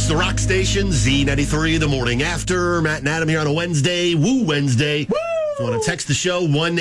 It's the Rock Station, Z93, the morning after. Matt and Adam here on a Wednesday. Woo Wednesday. Woo! If you want to text the show,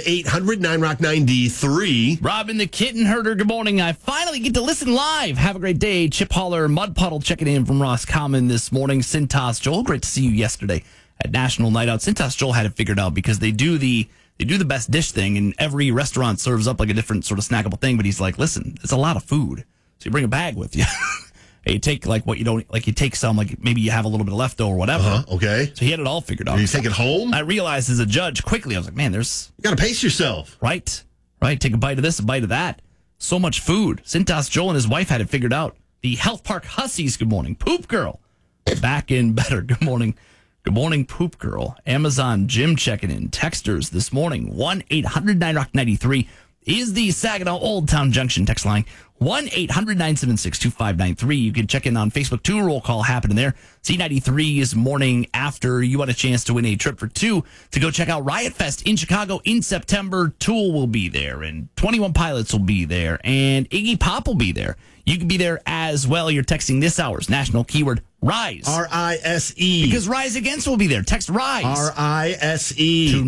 1-800-9ROCK-93. Robin the Kitten Herder, good morning. I finally get to listen live. Have a great day. Chip Holler, Mud Puddle checking in from Roscommon this morning. Cintas Joel, great to see you yesterday at National Night Out. Cintas Joel had it figured out because they do the best dish thing, and every restaurant serves up like a different sort of snackable thing. But he's like, listen, it's a lot of food, so you bring a bag with you. You take like what you don't like. You take some, like maybe you have a little bit of leftover or whatever. Okay. So he had it all figured out. You take it home? I realized as a judge quickly, I was like, man, there's... You got to pace yourself. Right. Take a bite of this, a bite of that. So much food. Cintas Joel and his wife had it figured out. The Health Park Hussies, good morning. Poop Girl, back in better. Good morning. Good morning, Poop Girl. Amazon Jim checking in. Texters this morning. 1-800-9ROCK-93 is the Saginaw Old Town Junction text line. 1-800-976-2593. You can check in on Facebook too. Roll call happening there. C93 is morning after. You want a chance to win a trip for two to go check out Riot Fest in Chicago in September. Tool will be there, and 21 Pilots will be there, and Iggy Pop will be there. You can be there as well. You're texting this hour's national keyword RISE. R-I-S-E. Because Rise Against will be there. Text RISE. R-I-S-E. To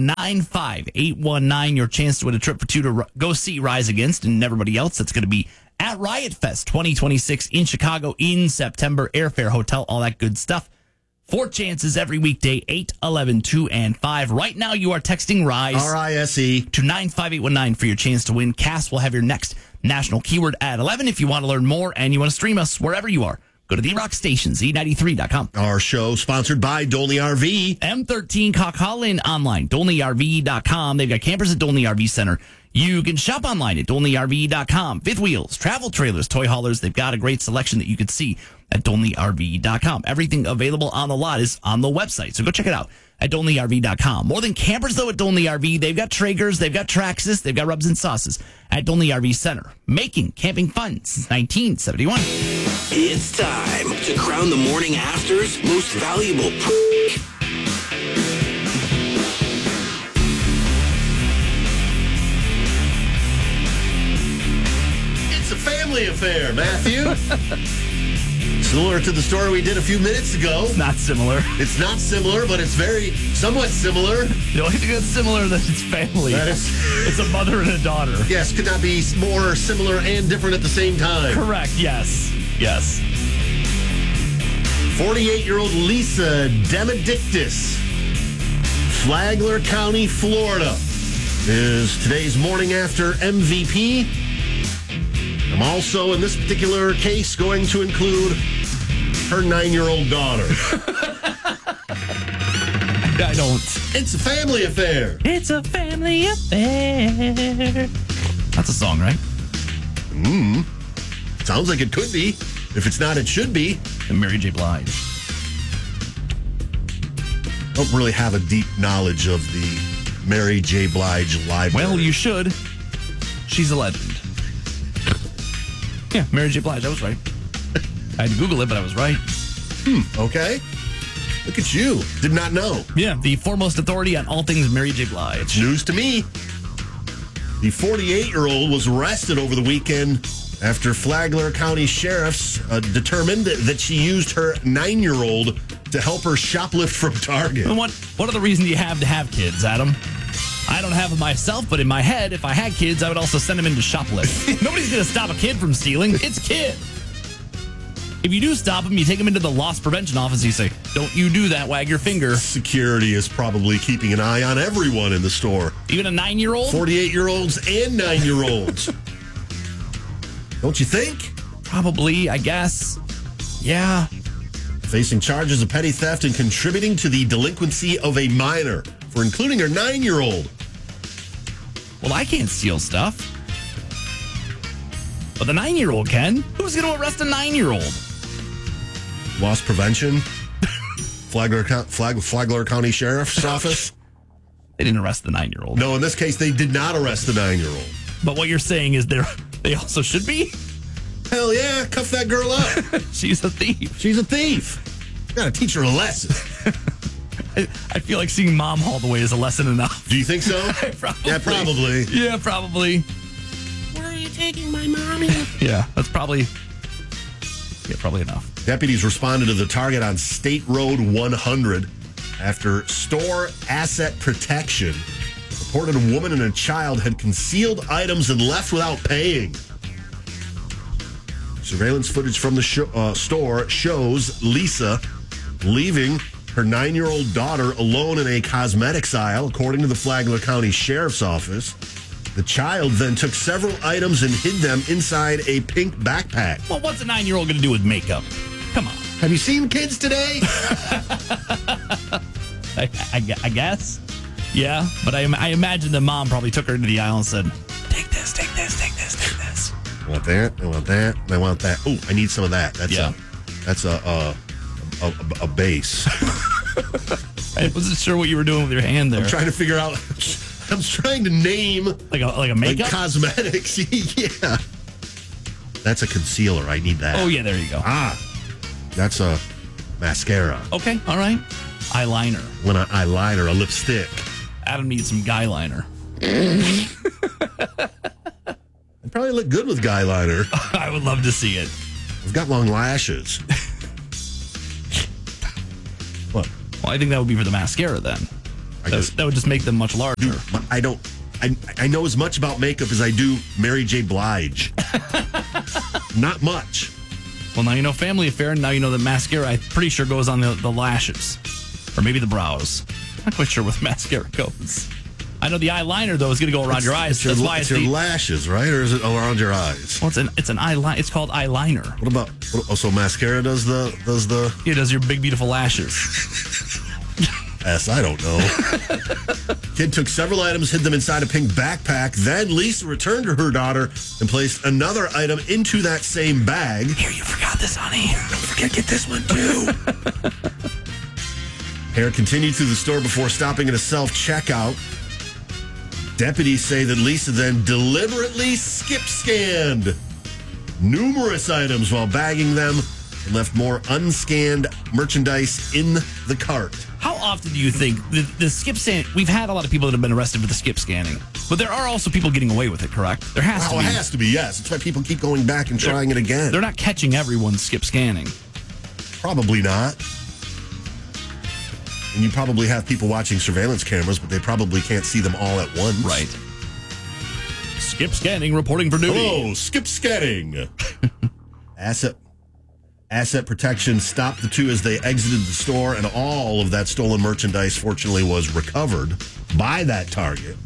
95819. Your chance to win a trip for two to go see Rise Against and everybody else. That's going to be at Riot Fest 2026 in Chicago in September. Airfare, hotel, all that good stuff. 4 chances every weekday, 8, 11, 2, and 5. Right now, you are texting RISE. R-I-S-E. To 95819 for your chance to win. Cass will have your next national keyword at 11. If you want to learn more and you want to stream us wherever you are, go to the Rock Station, Z93.com. Our show sponsored by Dolney RV. M13 Coquitlam online, DolneyRV.com. They've got campers at Dolney RV Center. You can shop online at DolneyRV.com. Fifth wheels, travel trailers, toy haulers. They've got a great selection that you can see at DolneyRV.com. Everything available on the lot is on the website, so go check it out at DolneyRV.com. More than campers, though, at Dolney RV. They've got Traegers, they've got Traxxas, they've got Rubs and Sauces at Dolney RV Center. Making camping fun since 1971. It's time to crown the morning after's most valuable It's a family affair, Matthew. Similar to the story we did a few minutes ago. Not similar. It's not similar, but it's somewhat similar. The only thing that's similar is that it's family. That is... It's a mother and a daughter. Yes, could not be more similar and different at the same time. Correct, yes. 48-year-old Lisa Demedictis, Flagler County, Florida, is today's morning after MVP. I'm also, in this particular case, going to include her 9-year-old daughter. I don't. It's a family affair. It's a family affair. That's a song, right? Sounds like it could be. If it's not, it should be. And Mary J. Blige. Don't really have a deep knowledge of the Mary J. Blige library. Well, you should. She's a legend. Yeah, Mary J. Blige. I was right. I had to Google it, but I was right. Okay. Look at you. Did not know. Yeah, the foremost authority on all things Mary J. Blige. News to me. The 48-year-old was arrested over the weekend after Flagler County sheriffs determined that she used her 9-year-old to help her shoplift from Target. And what are the reasons you have to have kids, Adam? I don't have them myself, but in my head, if I had kids, I would also send them into shoplift. Nobody's going to stop a kid from stealing. It's kid. If you do stop them, you take them into the loss prevention office. You say, don't you do that, wag your finger. Security is probably keeping an eye on everyone in the store. Even a 9-year-old? 48-year-olds and 9-year-olds. Don't you think? Probably, I guess. Yeah. Facing charges of petty theft and contributing to the delinquency of a minor for including her 9-year-old. Well, I can't steal stuff. But the 9-year-old can. Who's going to arrest a 9-year-old? Loss prevention? Flagler County Sheriff's Office? They didn't arrest the 9-year-old. No, in this case, they did not arrest the 9-year-old. But what you're saying is they also should be? Hell yeah, cuff that girl up. She's a thief. She's a thief. Gotta teach her a lesson. I feel like seeing Mom haul the way is a lesson enough. Do you think so? Probably. Yeah, probably. Yeah, probably. Where are you taking my mommy? Yeah, that's probably probably enough. Deputies responded to the target on State Road 100 after store asset protection reported a woman and a child had concealed items and left without paying. Surveillance footage from the store shows Lisa leaving her 9-year-old daughter alone in a cosmetics aisle, according to the Flagler County Sheriff's Office. The child then took several items and hid them inside a pink backpack. Well, what's a 9-year-old going to do with makeup? Come on. Have you seen kids today? I guess. Yeah, but I imagine the mom probably took her into the aisle and said, take this, take this, take this, take this. I want that, I want that, I want that. Oh, I need some of that. That's a base. I wasn't sure what you were doing with your hand there. I'm trying to figure out. I'm trying to name like a makeup, like cosmetics. Yeah, that's a concealer. I need that. Oh yeah, there you go. That's a mascara. Okay, all right. Eyeliner. When an eyeliner, a lipstick. Adam needs some guy liner. I'd probably look good with guy liner. I would love to see it. I've got long lashes. What? Well, I think that would be for the mascara then. That would just make them much larger. Dude, I know as much about makeup as I do Mary J. Blige. Not much. Well, now you know Family Affair, and now you know that mascara, I'm pretty sure, goes on the lashes. Or maybe the brows. Not quite sure where the mascara goes. I know the eyeliner, though, is going to go around your eyes. That's why it's your lashes, right? Or is it around your eyes? Well, it's an eyeliner. It's called eyeliner. What about... so mascara does the... Yeah, it does your big, beautiful lashes. I don't know. Kid took several items, hid them inside a pink backpack. Then Lisa returned to her daughter and placed another item into that same bag. Here, you forgot this, honey. Don't forget, get this one too. Pair continued through the store before stopping at a self-checkout. Deputies say that Lisa then deliberately skip-scanned numerous items while bagging them and left more unscanned merchandise in the cart. How often do you think the skip scan? We've had a lot of people that have been arrested for the skip scanning, but there are also people getting away with it, correct? There has to be. It has to be, yes. That's why people keep going back and trying it again. They're not catching everyone skip scanning. Probably not. And you probably have people watching surveillance cameras, but they probably can't see them all at once. Right. Skip scanning, reporting for duty. Hello, skip scanning. Asset protection stopped the two as they exited the store, and all of that stolen merchandise, fortunately, was recovered by that target.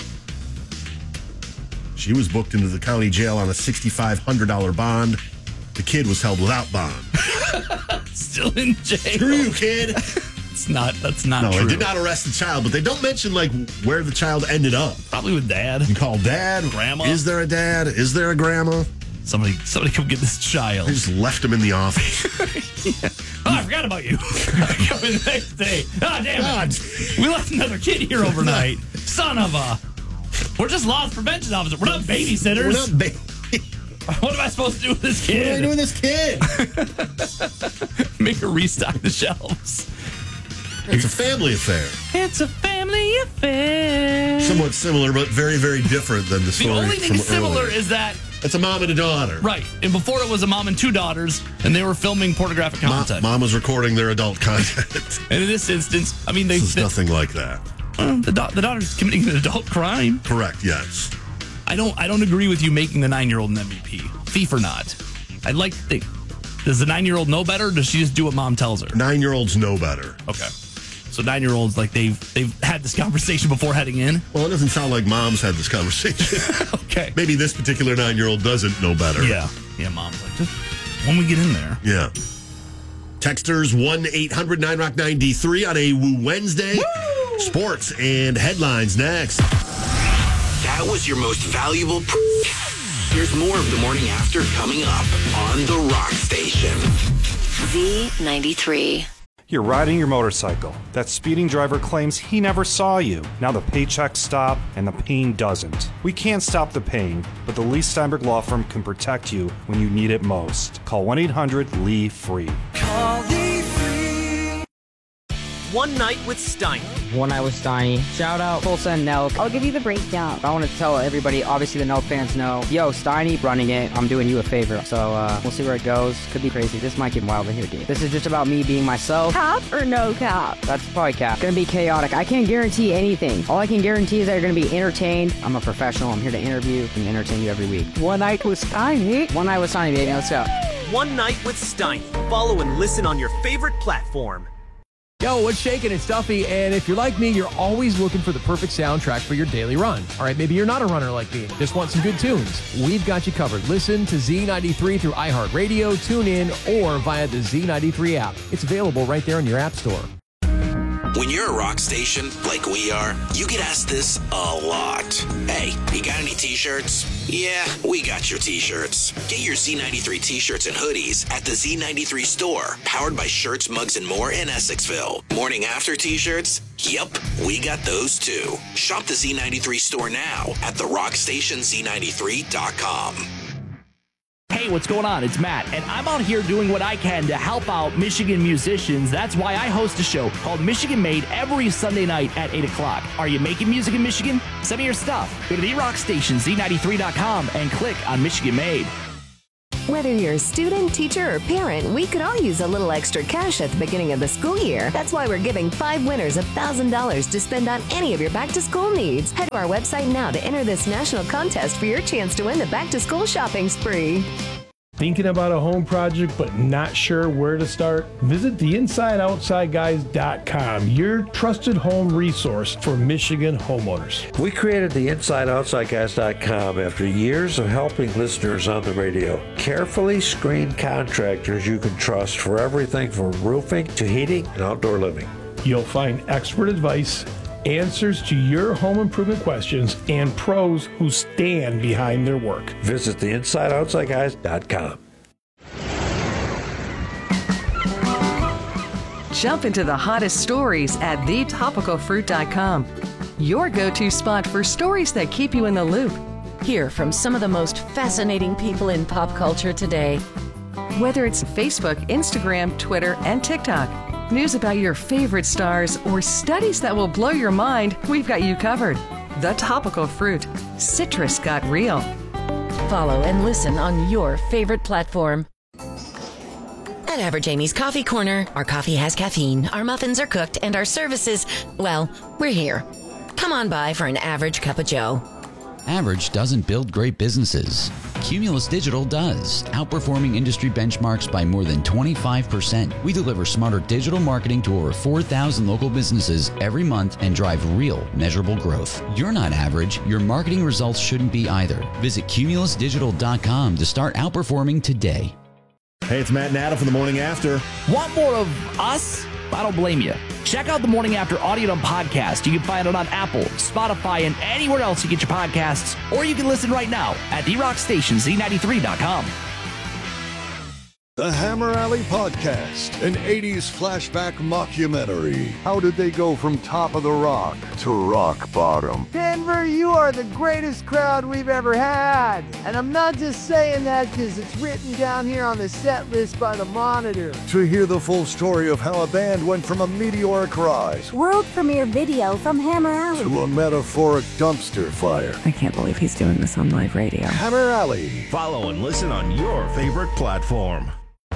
She was booked into the county jail on a $6,500 bond. The kid was held without bond. Still in jail. Screw you, kid. That's not no, true. they did not arrest the child, but they don't mention like where the child ended up. Probably with dad. You call dad, grandma. Is there a dad? Is there a grandma? Somebody come get this child. They just left him in the office. Yeah. Oh, I forgot about you. Come in the next day. Oh, damn it. We left another kid here overnight. Son of a. We're just loss prevention officers. We're not babysitters. We're not What am I supposed to do with this kid? What am I doing with this kid? Make her restock the shelves. It's a family affair. It's a family affair. Somewhat similar, but very, very different than the story. The only thing from similar earlier. is that it's a mom and a daughter. Right. And before it was a mom and two daughters, and they were filming pornographic content. Mom was recording their adult content. And in this instance, I mean, this is nothing like that. The daughter's committing an adult crime. Correct, yes. I don't agree with you making the 9-year-old an MVP. Thief or not. I'd like to think. Does the 9-year-old know better, or does she just do what mom tells her? 9-year-olds know better. Okay. So 9-year-olds, like they've had this conversation before heading in? Well, it doesn't sound like mom's had this conversation. Okay. Maybe this particular 9-year-old doesn't know better. Yeah. Yeah, mom's like, just when we get in there. Yeah. Texters 1-800-9ROCK-9D3 on a Woo Wednesday. Woo! Sports and headlines next. That was your most valuable. Here's more of the morning after coming up on The Rock Station. Z93. You're riding your motorcycle. That speeding driver claims he never saw you. Now the paychecks stop and the pain doesn't. We can't stop the pain, but the Lee Steinberg Law Firm can protect you when you need it most. Call 1-800-LEE-FREE. Call Lee Free. One Night with Steiny. One Night with Steiny. Shout out Tulsa and Nelk. I'll give you the breakdown. I want to tell everybody, obviously the Nelk fans know, yo, Steiny running it, I'm doing you a favor. So we'll see where it goes. Could be crazy. This might get wild in here, dude. This is just about me being myself. Cap or no cap? That's probably cap. Gonna be chaotic. I can't guarantee anything. All I can guarantee is that you're gonna be entertained. I'm a professional. I'm here to interview and entertain you every week. One Night with Steiny. One Night with Steiny, baby. Let's go. One Night with Steiny. Follow and listen on your favorite platform. Yo, what's shaking? It's Duffy, and if you're like me, you're always looking for the perfect soundtrack for your daily run. All right, maybe you're not a runner like me, just want some good tunes. We've got you covered. Listen to Z93 through iHeartRadio, TuneIn, or via the Z93 app. It's available right there in your app store. When you're a rock station like we are, you get asked this a lot. Hey, you got any t-shirts? Yeah, we got your t-shirts. Get your Z93 t-shirts and hoodies at the Z93 store, powered by Shirts, Mugs, and More in Essexville. Morning after t-shirts? Yup, we got those too. Shop the Z93 store now at therockstationz93.com. Hey, what's going on? It's Matt, and I'm out here doing what I can to help out Michigan musicians. That's why I host a show called Michigan Made every Sunday night at 8 o'clock. Are you making music in Michigan? Send me your stuff. Go to therockstationz93.com and click on Michigan Made. Whether you're a student, teacher, or parent, we could all use a little extra cash at the beginning of the school year. That's why we're giving 5 winners $1,000 to spend on any of your back-to-school needs. Head to our website now to enter this national contest for your chance to win the back-to-school shopping spree. Thinking about a home project but not sure where to start? Visit theinsideoutsideguys.com, your trusted home resource for Michigan homeowners. We created the InsideOutsideGuys.com after years of helping listeners on the radio. Carefully screen contractors you can trust for everything from roofing to heating and outdoor living. You'll find expert advice, answers to your home improvement questions, and pros who stand behind their work. Visit theinsideoutsideguys.com. Jump into the hottest stories at thetopicalfruit.com. Your go-to spot for stories that keep you in the loop. Hear from some of the most fascinating people in pop culture today. Whether it's Facebook, Instagram, Twitter, and TikTok, news about your favorite stars, or studies that will blow your mind, we've got you covered. The Topical Fruit. Citrus got real. Follow and listen on your favorite platform. At Average Amy's Coffee Corner, our coffee has caffeine, our muffins are cooked, and our services, well, we're here. Come on by for an average cup of joe. Average doesn't build great businesses. Cumulus Digital does, outperforming industry benchmarks by more than 25%. We deliver smarter digital marketing to over 4,000 local businesses every month and drive real, measurable growth. You're not average. Your marketing results shouldn't be either. Visit cumulusdigital.com to start outperforming today. Hey, it's Matt and Adam from The Morning After. Want more of us? I don't blame you. Check out The Morning After Audio and Podcast. You can find it on Apple, Spotify, and anywhere else you get your podcasts. Or you can listen right now at therockstationz93.com. The Hammer Alley Podcast, an 80s flashback mockumentary. How did they go from top of the rock to rock bottom? Denver, you are the greatest crowd we've ever had. And I'm not just saying that because it's written down here on the set list by the Monitor. To hear the full story of how a band went from a meteoric rise, world premiere video from Hammer Alley, to a metaphoric dumpster fire. I can't believe he's doing this on live radio. Hammer Alley. Follow and listen on your favorite platform.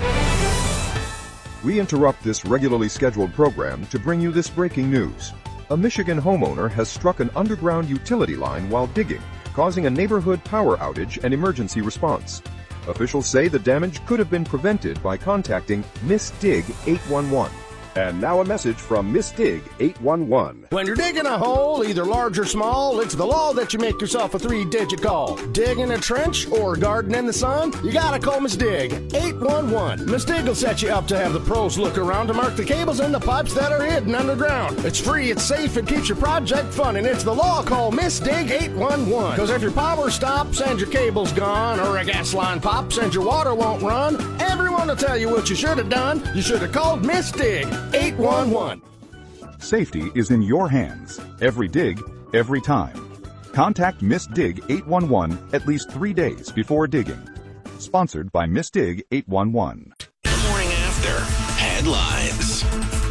We interrupt this regularly scheduled program to bring you this breaking news. A Michigan homeowner has struck an underground utility line while digging, causing a neighborhood power outage and emergency response. Officials say the damage could have been prevented by contacting Miss Dig 811. And now a message from Miss Dig 811. When you're digging a hole, either large or small, it's the law that you make yourself a 3-digit call. Digging a trench or garden in the sun, you gotta call Miss Dig 811. Miss Dig will set you up to have the pros look around to mark the cables and the pipes that are hidden underground. It's free, it's safe, it keeps your project fun, and it's the law. Call Miss Dig 811. Because if your power stops and your cable's gone, or a gas line pops and your water won't run, everyone will tell you what you should have done. You should have called Miss Dig 811. Safety is in your hands. Every dig, every time. Contact Miss Dig 811 at least 3 days before digging. Sponsored by Miss Dig 811. The Morning After. Headlines.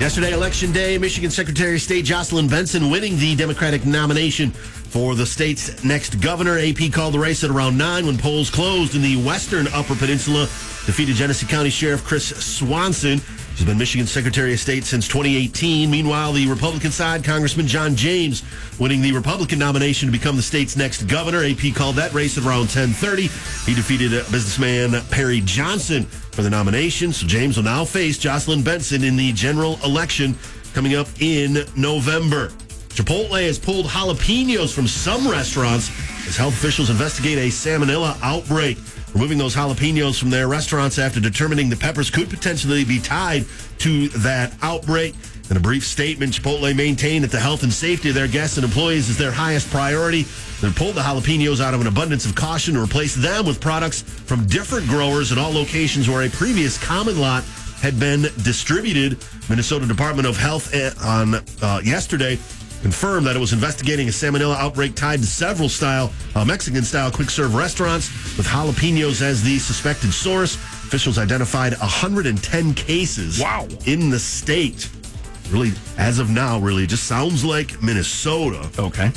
Yesterday, Election Day, Michigan Secretary of State Jocelyn Benson winning the Democratic nomination for the state's next governor. AP called the race at around 9 when polls closed in the western Upper Peninsula. Defeated Genesee County Sheriff Chris Swanson. She's been Michigan Secretary of State since 2018. Meanwhile, the Republican side, Congressman John James winning the Republican nomination to become the state's next governor. AP called that race at around 10:30. He defeated businessman Perry Johnson for the nomination. So James will now face Jocelyn Benson in the general election coming up in November. Chipotle has pulled jalapenos from some restaurants as health officials investigate a salmonella outbreak. Removing those jalapenos from their restaurants after determining the peppers could potentially be tied to that outbreak. In a brief statement, Chipotle maintained that the health and safety of their guests and employees is their highest priority. They pulled the jalapenos out of an abundance of caution to replace them with products from different growers at all locations where a previous common lot had been distributed. Minnesota Department of Health on yesterday confirmed that it was investigating a salmonella outbreak tied to several Mexican-style quick-serve restaurants with jalapenos as the suspected source. Officials identified 110 cases in the state. Really, as of now, really just sounds like Minnesota. Okay.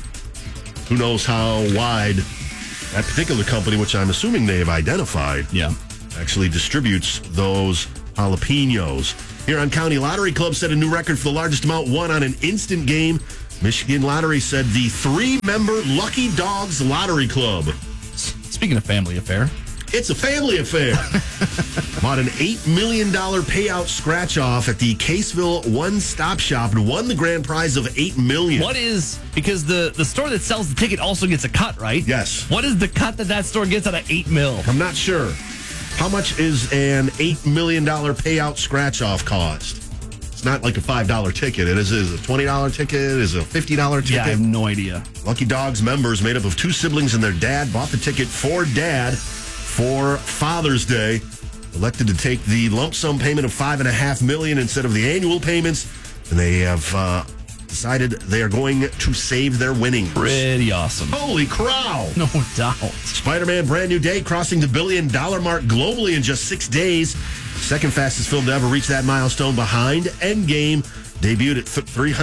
Who knows how wide that particular company, which I'm assuming they have identified, actually distributes those jalapenos. Huron County Lottery Club set a new record for the largest amount won on an instant game. Michigan Lottery said the 3-member Lucky Dogs Lottery Club. Speaking of family affair. It's a family affair. Bought an $8 million payout scratch-off at the Caseville One-Stop Shop and won the grand prize of $8 million. What is, because the store that sells the ticket also gets a cut, right? Yes. What is the cut that store gets out of $8 million? I'm not sure. How much is an $8 million payout scratch-off cost? It's not like a $5 ticket. It is a $20 ticket. It is a $50 ticket. Yeah, I have no idea. Lucky Dogs members made up of 2 siblings and their dad bought the ticket for Dad for Father's Day. Elected to take the lump sum payment of $5.5 million instead of the annual payments, and they have decided they are going to save their winnings. Pretty awesome. Holy crow! No doubt. Spider-Man Brand New Day crossing the $1 billion mark globally in just 6 days. Second fastest film to ever reach that milestone behind Endgame. Debuted at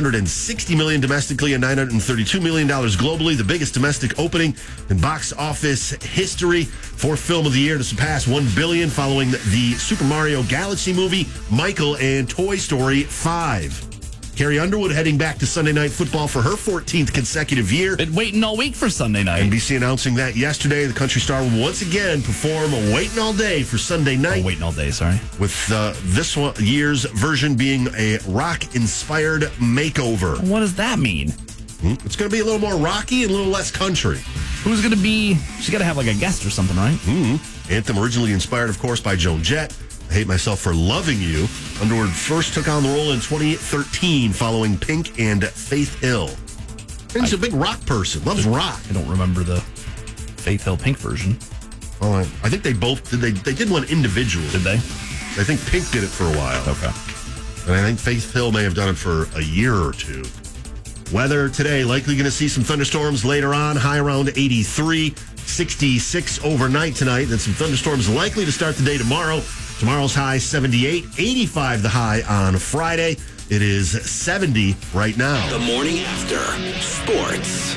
$360 million domestically and $932 million globally. The biggest domestic opening in box office history. 4th film of the year to surpass $1 billion following the Super Mario Galaxy movie, Michael, and Toy Story 5. Carrie Underwood heading back to Sunday Night Football for her 14th consecutive year. Been waiting all week for Sunday night. NBC announcing that yesterday. The country star will once again perform Waiting All Day for Sunday night. Waiting All Day, sorry. With this year's version being a rock-inspired makeover. What does that mean? It's going to be a little more rocky and a little less country. Who's going to be... She's got to have like a guest or something, right? Anthem originally inspired, of course, by Joan Jett. I Hate Myself for Loving You. Underwood first took on the role in 2013 following Pink and Faith Hill. And he's a big rock person. Loves rock. I don't remember the Faith Hill Pink version. Well, I think they both did. They did one individually. Did they? I think Pink did it for a while. Okay. And I think Faith Hill may have done it for a year or two. Weather today, likely going to see some thunderstorms later on. High around 83, 66 overnight tonight. Then some thunderstorms likely to start the day tomorrow. Tomorrow's high 78, 85 the high on Friday. It is 70 right now. The morning after sports.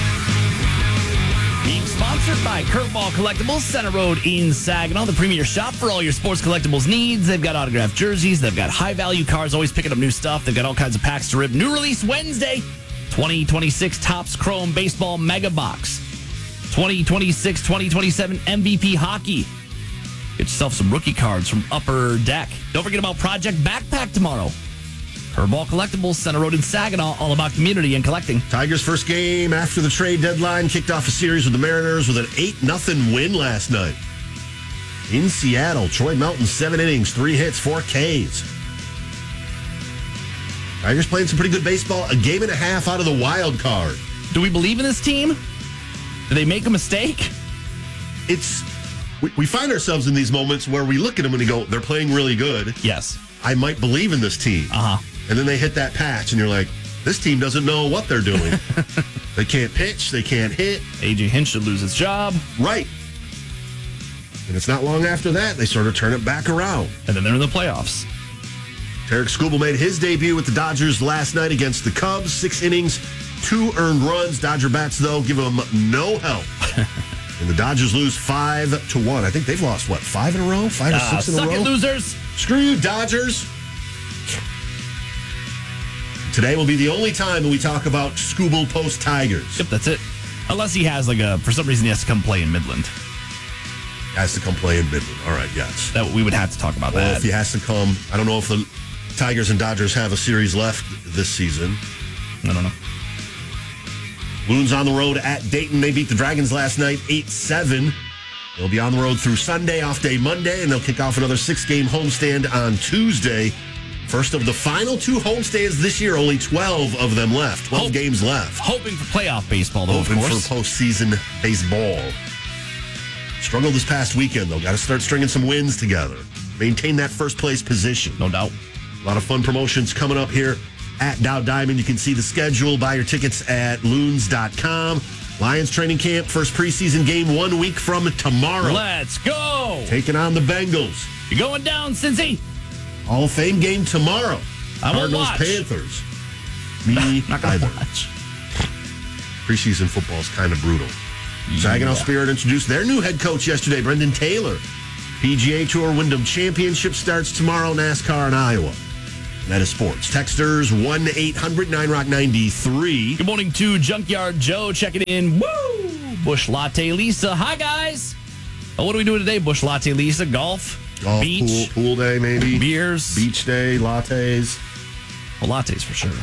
Being sponsored by Curveball Collectibles, Center Road in Saginaw, the premier shop for all your sports collectibles needs. They've got autographed jerseys. They've got high-value cards, always picking up new stuff. They've got all kinds of packs to rip. New release Wednesday, 2026 Topps Chrome Baseball Mega Box. 2026-2027 MVP Hockey. Get yourself some rookie cards from Upper Deck. Don't forget about Project Backpack tomorrow. Curveball Collectibles, Center Road in Saginaw, all about community and collecting. Tigers' first game after the trade deadline kicked off a series with the Mariners with an 8-0 win last night. In Seattle, Troy Melton, 7 innings, 3 hits, 4 Ks. Tigers playing some pretty good baseball, a game and a half out of the wild card. Do we believe in this team? Did they make a mistake? We find ourselves in these moments where we look at them and we go, they're playing really good. Yes. I might believe in this team. And then they hit that patch and you're like, this team doesn't know what they're doing. They can't pitch. They can't hit. A.J. Hinch should lose his job. Right. And it's not long after that they sort of turn it back around. And then they're in the playoffs. Tarek Skubal made his debut with the Dodgers last night against the Cubs. 6 innings, 2 earned runs. Dodger bats, though, give him no help. And the Dodgers lose 5-1. I think they've lost, 5 in a row? 5 or 6 in a row? Suck it, losers. Screw you, Dodgers. Today will be the only time that we talk about Skubal post Tigers. Yep, that's it. Unless he has, for some reason, he has to come play in Midland. Has to come play in Midland. All right, yes. That we would have to talk about well, that. If he has to come, I don't know if the Tigers and Dodgers have a series left this season. I don't know. Loons on the road at Dayton. They beat the Dragons last night, 8-7. They'll be on the road through Sunday, off day Monday, and they'll kick off another 6-game homestand on Tuesday. First of the final 2 homestands this year, only 12 of them left. 12 games left. Hoping for playoff baseball, though, Hoping of course. for postseason baseball. Struggled this past weekend, though. Got to start stringing some wins together. Maintain that first place position. No doubt. A lot of fun promotions coming up here at Dow Diamond. You can see the schedule. Buy your tickets at loons.com. Lions training camp, first preseason game 1 week from tomorrow. Let's go. Taking on the Bengals. You're going down, Cincy. Hall of Fame game tomorrow. I won't watch. Panthers. Me not gonna either. Watch. Preseason football is kind of brutal. Saginaw Spirit introduced their new head coach yesterday, Brendan Taylor. PGA Tour Wyndham Championship starts tomorrow, NASCAR in Iowa. That is sports. Texters 1-800-9ROCK-93. Good morning to Junkyard Joe checking in. Woo! Bush Latte Lisa. Hi, guys. What are we doing today, Bush Latte Lisa? Golf? Beach? Pool day, maybe. Beers? Beach day, lattes. Well, lattes for sure.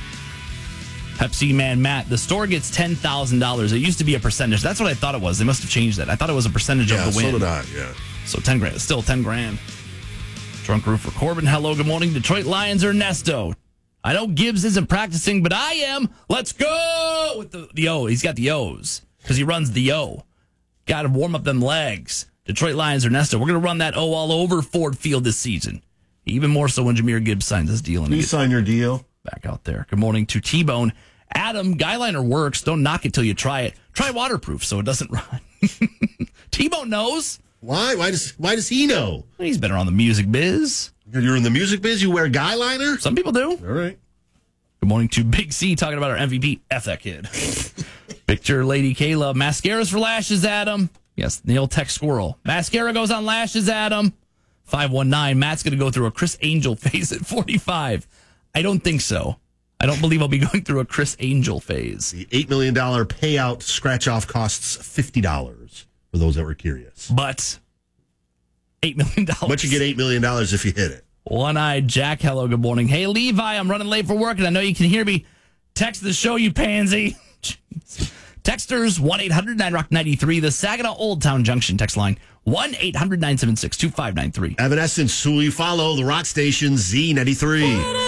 Pepsi Man Matt, the store gets $10,000. It used to be a percentage. That's what I thought it was. They must have changed that. I thought it was a percentage of the win. So did I, yeah. So 10 grand. Still 10 grand. Drunk Roofer Corbin, hello, good morning. Detroit Lions Ernesto. I know Gibbs isn't practicing, but I am. Let's go with the O. He's got the O's because he runs the O. Got to warm up them legs. Detroit Lions Ernesto. We're going to run that O all over Ford Field this season. Even more so when Jahmyr Gibbs signs his deal. You sign your deal. Back out there. Good morning to T-Bone. Adam, Guyliner works. Don't knock it till you try it. Try waterproof so it doesn't run. T-Bone knows. Why? Why does he know? He's been around the music biz. You're in the music biz? You wear Guyliner? Some people do. All right. Good morning to Big C talking about our MVP. F that kid. Picture Lady Kayla. Mascaras for lashes, Adam. Yes, Neil Tech Squirrel. Mascara goes on lashes, Adam. 519. Matt's going to go through a Chris Angel phase at 45. I don't think so. I don't believe I'll be going through a Chris Angel phase. The $8 million payout scratch-off costs $50 for those that were curious. But $8 million. But you get $8 million if you hit it. One-eyed Jack, hello, good morning. Hey, Levi, I'm running late for work, and I know you can hear me. Text the show, you pansy. Texters, 1-800-9ROCK-93. The Saginaw Old Town Junction text line, 1-800-976-2593. Evanescence, who you follow, the rock station Z93.